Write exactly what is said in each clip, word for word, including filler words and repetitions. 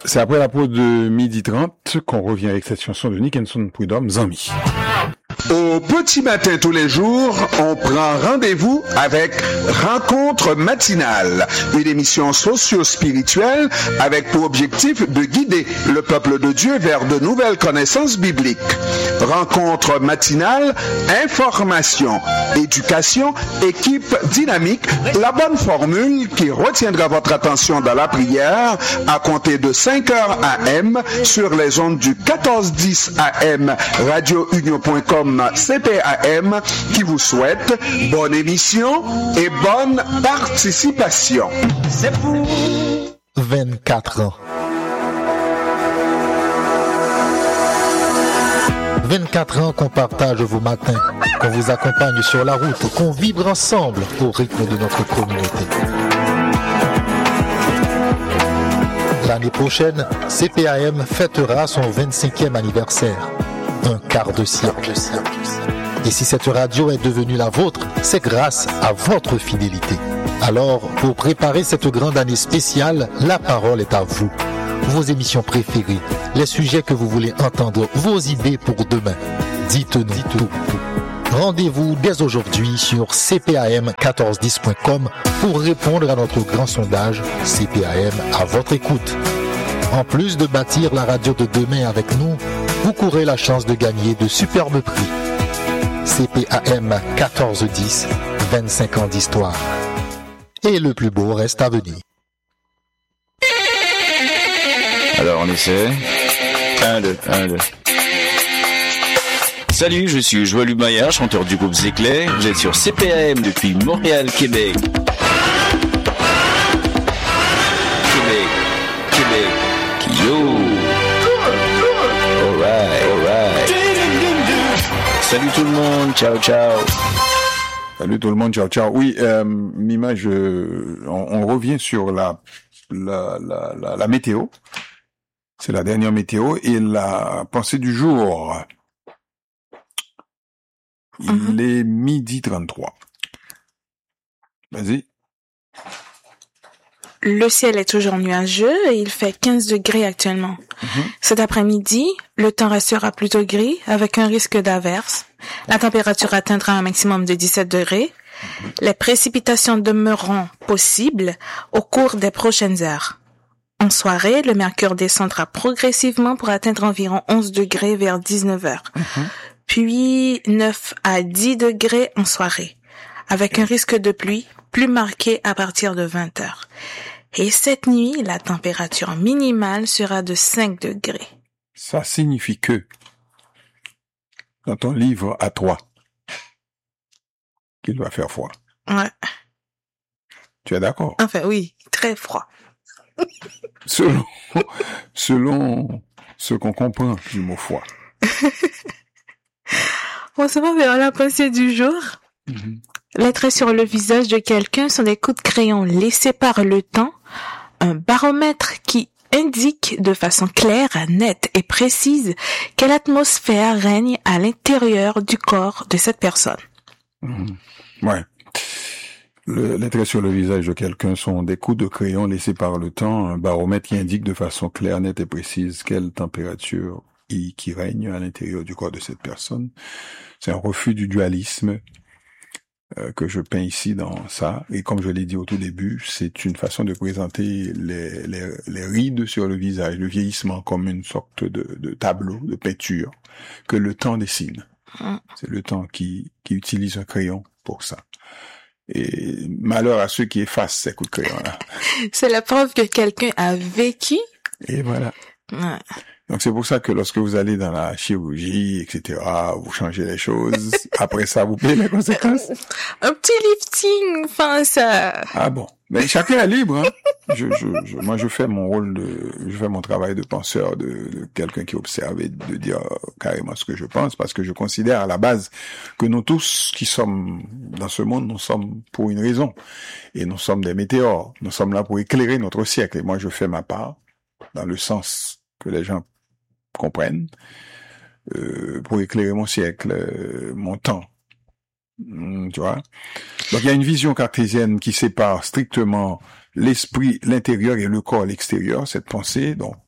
C'est après la pause de midi trente qu'on revient avec cette chanson de Nick Henson Prudhomme, Zami. Au petit matin tous les jours, on prend rendez-vous avec Rencontre matinale, une émission socio-spirituelle avec pour objectif de guider le peuple de Dieu vers de nouvelles connaissances bibliques. Rencontre matinale, information, éducation, équipe dynamique, la bonne formule qui retiendra votre attention dans la prière à compter de cinq heures A M sur les ondes du quatorze dix A M radio union point com C P A M qui vous souhaite bonne émission et bonne participation. C'est pour vingt-quatre ans. vingt-quatre ans qu'on partage vos matins, qu'on vous accompagne sur la route, qu'on vibre ensemble au rythme de notre communauté. L'année prochaine, C P A M fêtera son vingt-cinquième anniversaire. Un quart de siècle. Et si cette radio est devenue la vôtre, c'est grâce à votre fidélité. Alors, pour préparer cette grande année spéciale, la parole est à vous. Vos émissions préférées, les sujets que vous voulez entendre, vos idées pour demain. Dites-nous tout. Rendez-vous dès aujourd'hui sur c p a m quatorze dix point com pour répondre à notre grand sondage C P A M à votre écoute. En plus de bâtir la radio de demain avec nous, vous courez la chance de gagner de superbes prix. C P A M quatorze dix, vingt-cinq ans d'histoire. Et le plus beau reste à venir. Alors on essaie. Un, deux, un, deux. Salut, je suis Joël Humaillard, chanteur du groupe Zéclair. Vous êtes sur C P A M depuis Montréal, Québec. Québec, Québec, yo. Alright, alright. Salut tout le monde, ciao, ciao. Salut tout le monde, ciao, ciao. Oui, euh, Mima, je, on, on revient sur la, la, la, la, la météo. C'est la dernière météo et la pensée du jour. Il mm-hmm. est midi trente-trois. Vas-y. Le ciel est toujours nuageux et il fait quinze degrés actuellement. Mm-hmm. Cet après-midi, le temps restera plutôt gris avec un risque d'averse. La température atteindra un maximum de dix-sept degrés. Mm-hmm. Les précipitations demeureront possibles au cours des prochaines heures. En soirée, le mercure descendra progressivement pour atteindre environ onze degrés vers dix-neuf heures. Mm-hmm. Puis neuf à dix degrés en soirée, avec un risque de pluie plus marqué à partir de vingt heures. Et cette nuit, la température minimale sera de cinq degrés. Ça signifie que, dans ton livre à toi, qu'il va faire froid. Ouais. Tu es d'accord? Enfin, oui, très froid. selon, selon ce qu'on comprend du mot froid. On se va vers la pensée du jour. Mm-hmm. Les traits sur le visage de quelqu'un sont des coups de crayon laissés par le temps, un baromètre qui indique de façon claire, nette et précise quelle atmosphère règne à l'intérieur du corps de cette personne. Mmh. Ouais. Le, les traits sur le visage de quelqu'un sont des coups de crayon laissés par le temps, un baromètre qui indique de façon claire, nette et précise quelle température y, qui règne à l'intérieur du corps de cette personne. C'est un refus du dualisme euh, que je peins ici dans ça. Et comme je l'ai dit au tout début, c'est une façon de présenter les, les, les rides sur le visage, le vieillissement comme une sorte de, de tableau, de peinture que le temps dessine. C'est le temps qui, qui utilise un crayon pour ça. Et malheur à ceux qui effacent ces coups de crayon-là. C'est la preuve que quelqu'un a vécu. Et voilà. Ouais. Donc c'est pour ça que lorsque vous allez dans la chirurgie, et cetera, vous changez les choses. Après ça, vous payez les conséquences. Un petit lifting, enfin ça. Ah bon. Mais chacun est libre. Hein. Je, je, je, moi, je fais mon rôle de, je fais mon travail de penseur, de, de quelqu'un qui observe et de dire carrément ce que je pense, parce que je considère à la base que nous tous qui sommes dans ce monde, nous sommes pour une raison. Et nous sommes des météores. Nous sommes là pour éclairer notre siècle. Et moi, je fais ma part dans le sens que les gens comprennent, euh, pour éclairer mon siècle, euh, mon temps. Mmh, tu vois? Donc, il y a une vision cartésienne qui sépare strictement l'esprit, l'intérieur et le corps, l'extérieur, cette pensée. Donc,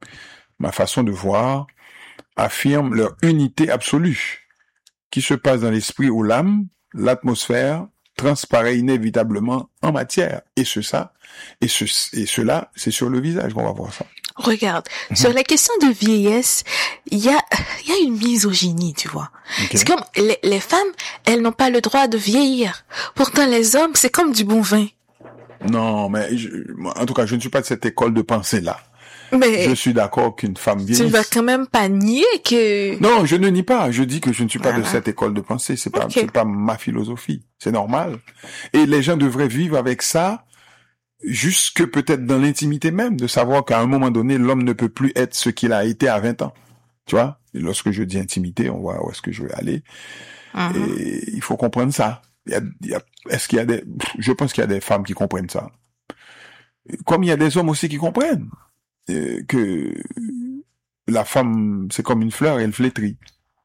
ma façon de voir, affirme leur unité absolue, qui se passe dans l'esprit ou l'âme, l'atmosphère transparaît inévitablement en matière. Et ce, ça, et ce, et cela, c'est sur le visage qu'on va voir ça. Regarde, mmh. sur la question de vieillesse, il y a, il y a une misogynie, tu vois. Okay. C'est comme, les, les femmes, elles n'ont pas le droit de vieillir. Pourtant, les hommes, c'est comme du bon vin. Non, mais je, en tout cas, je ne suis pas de cette école de pensée-là. Mais je suis d'accord qu'une femme vieillisse. Tu ne vas quand même pas nier que... Non, je ne nie pas. Je dis que je ne suis pas voilà. de cette école de pensée. C'est pas, okay. c'est pas ma philosophie. C'est normal. Et les gens devraient vivre avec ça, jusque peut-être dans l'intimité même, de savoir qu'à un moment donné, l'homme ne peut plus être ce qu'il a été à vingt ans. Tu vois? Et lorsque je dis intimité, on voit où est-ce que je vais aller. Uh-huh. Et il faut comprendre ça. Il y a, il y a, est-ce qu'il y a des, je pense qu'il y a des femmes qui comprennent ça. Comme il y a des hommes aussi qui comprennent. Euh, que la femme, c'est comme une fleur, elle flétrit.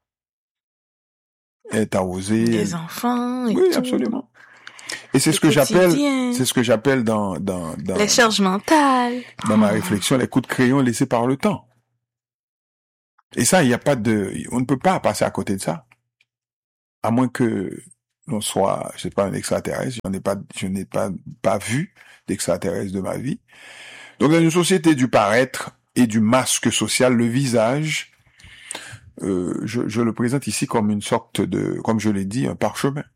Elle est arrosée. Des elle... enfants et Oui, tout. absolument. Et c'est ce que j'appelle, c'est ce que j'appelle dans, dans, dans... les charges mentales. Dans ma réflexion, les coups de crayon laissés par le temps. Et ça, il n'y a pas de, on ne peut pas passer à côté de ça. À moins que l'on soit, je sais pas, un extraterrestre. Je n'ai pas, je n'ai pas, pas vu d'extraterrestre de ma vie. Donc, dans une société du paraître et du masque social, le visage, euh, je, je le présente ici comme une sorte de, comme je l'ai dit, un parchemin.